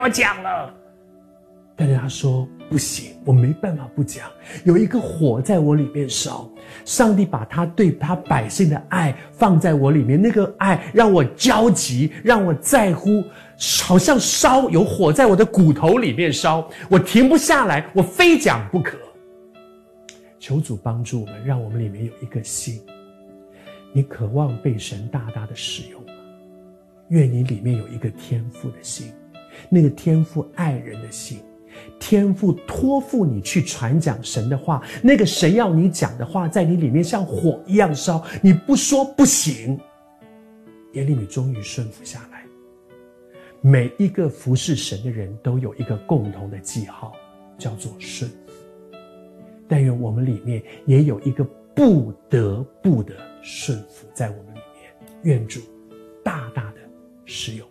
我讲了。但是他说不行，我没办法不讲，有一个火在我里面烧，上帝把他对他百姓的爱放在我里面，那个爱让我焦急，让我在乎，好像烧，有火在我的骨头里面烧，我停不下来，我非讲不可。求主帮助我们，让我们里面有一个心，你渴望被神大大的使用吗？愿你里面有一个天父的心，那个天父爱人的心，天父托付你去传讲神的话，那个神要你讲的话在你里面像火一样烧，你不说不行。耶利米终于顺服下来。每一个服侍神的人都有一个共同的记号，叫做顺服。但愿我们里面也有一个不得不的顺服在我们里面，愿主大大的使用。